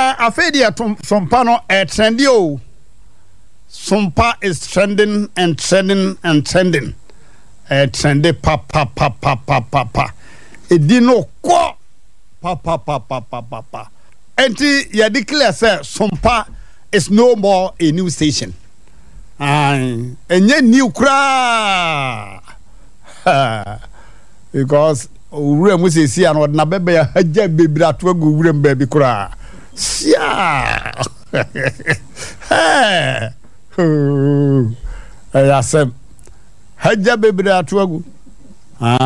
Afedia Sompano trendy. Sompa is trending and trending and trending. Trendy pa. It didn't qua pa. Enti ya declare say Sompa is no more a new station. And new cra because we must see and what na bebe ya haja baby that we go baby cra. Yeah. Hey. I said, Haja baby that we go.